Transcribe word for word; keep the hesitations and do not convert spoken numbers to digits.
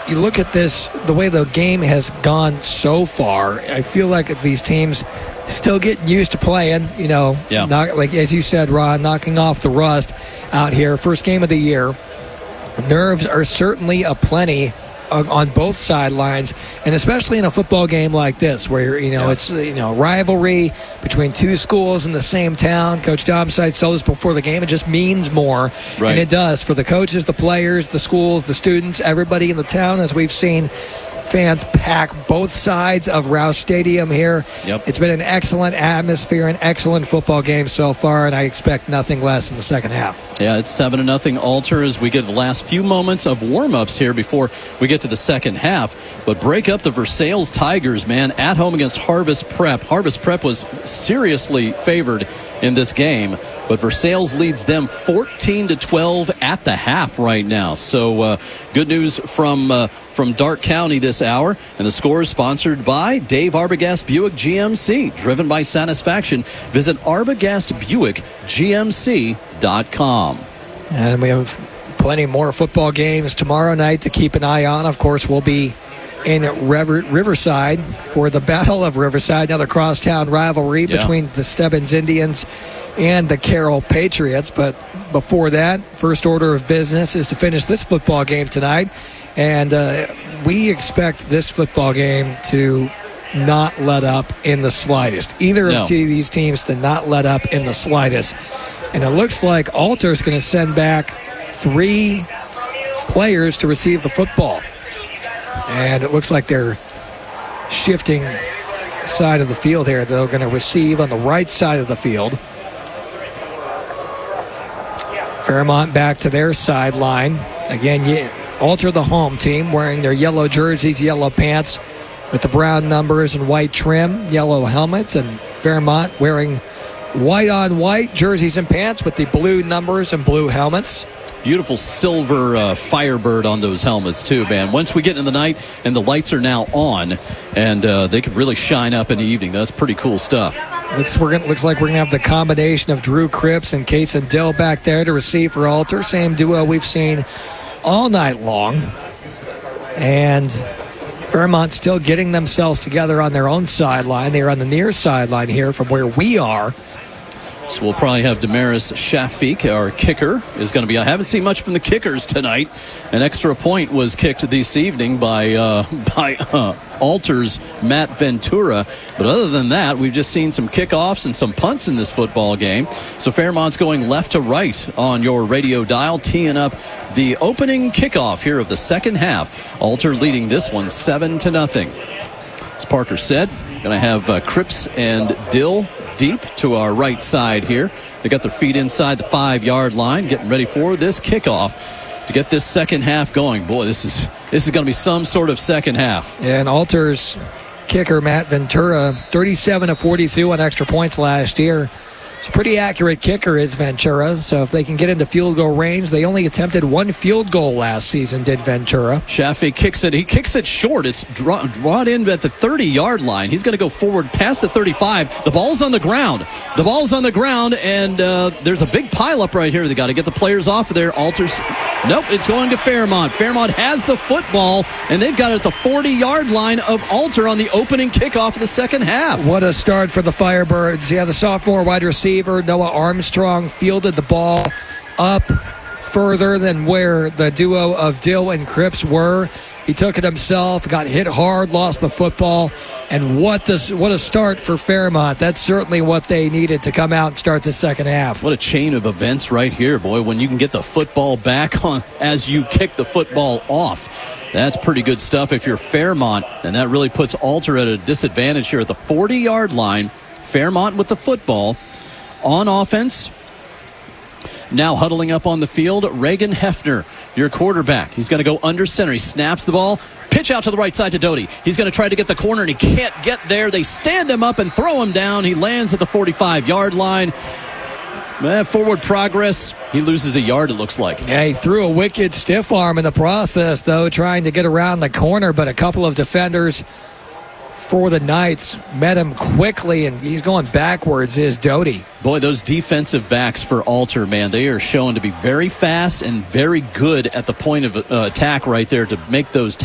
you look at this, the way the game has gone so far, I feel like these teams still getting used to playing, you know, yeah. knock, like as you said, Ron, knocking off the rust out here. First game of the year. Nerves are certainly aplenty on both sidelines, and especially in a football game like this where, you know, yeah. it's, you know, rivalry between two schools in the same town. Coach Domside told us before the game it just means more, right. and it does for the coaches, the players, the schools, the students, everybody in the town, as we've seen fans pack both sides of Roush Stadium here. Yep. It's been an excellent atmosphere, an excellent football game so far, and I expect nothing less in the second half. Yeah, it's seven to nothing Alter as we get the last few moments of warm-ups here before we get to the second half. But break up the Versailles Tigers, man, at home against Harvest Prep. Harvest Prep was seriously favored in this game, but Versailles leads them fourteen to twelve at the half right now. So uh, good news from uh, from Darke County this hour, and the score is sponsored by Dave Arbogast Buick G M C, driven by satisfaction. Visit arbogast buick g m c dot com. And we have plenty more football games tomorrow night to keep an eye on. Of course, we'll be in River, Riverside for the Battle of Riverside, another crosstown rivalry yeah. between the Stebbins Indians and the Carroll Patriots. But before that, first order of business is to finish this football game tonight. And uh, we expect this football game to not let up in the slightest. Either no. of these teams to not let up in the slightest. And it looks like Alter is going to send back three players to receive the football. And it looks like they're shifting side of the field here. They're going to receive on the right side of the field. Fairmont back to their sideline. Again, yeah, Alter the home team wearing their yellow jerseys, yellow pants with the brown numbers and white trim, yellow helmets, and Fairmont wearing white on white jerseys and pants with the blue numbers and blue helmets. Beautiful silver uh, Firebird on those helmets too, man. Once we get in the night and the lights are now on, and uh, they could really shine up in the evening. That's pretty cool stuff. Looks, we're gonna, looks like we're going to have the combination of Drew Cripps and Kason Dill back there to receive for Alter. Same duo we've seen all night long. And Fairmont still getting themselves together on their own sideline. They're on the near sideline here from where we are. So we'll probably have Damaris Shafiq, our kicker, is going to be. I haven't seen much from the kickers tonight. An extra point was kicked this evening by uh, by uh, Alter's Matt Ventura. But other than that, we've just seen some kickoffs and some punts in this football game. So Fairmont's going left to right on your radio dial, teeing up the opening kickoff here of the second half. Alter leading this one seven to nothing. As Parker said, going to have uh, Cripps and Dill deep to our right side here. They got their feet inside the five-yard line, getting ready for this kickoff to get this second half going. Boy, this is this is going to be some sort of second half. And Alter's kicker, Matt Ventura, thirty-seven of forty-two on extra points last year. It's a pretty accurate kicker is Ventura, so if they can get into field goal range, they only attempted one field goal last season, did Ventura. Shafi kicks it. He kicks it short. It's draw, brought in at the thirty-yard line. He's going to go forward past the thirty-five. The ball's on the ground. The ball's on the ground, and uh, there's a big pileup right here. They got to get the players off of there. Alters. Nope, it's going to Fairmont. Fairmont has the football, and they've got it at the forty-yard line of Alter on the opening kickoff of the second half. What a start for the Firebirds. Yeah, the sophomore wide receiver, Noah Armstrong, fielded the ball up further than where the duo of Dill and Cripps were. He took it himself, got hit hard, lost the football, and what this what a start for Fairmont. That's certainly what they needed to come out and start the second half. What a chain of events right here, boy, when you can get the football back on as you kick the football off. That's pretty good stuff if you're Fairmont, and that really puts Alter at a disadvantage here at the forty-yard line. Fairmont with the football on offense. Now huddling up on the field, Reagan Hefner, your quarterback. He's going to go under center. He snaps the ball. Pitch out to the right side to Doty. He's going to try to get the corner, and he can't get there. They stand him up and throw him down. He lands at the forty-five-yard line. Eh, forward progress. He loses a yard, it looks like. Yeah, he threw a wicked stiff arm in the process, though, trying to get around the corner, but a couple of defenders for the Knights met him quickly, and he's going backwards, is Doty. Boy, those defensive backs for Alter, man, they are shown to be very fast and very good at the point of uh, attack right there to make those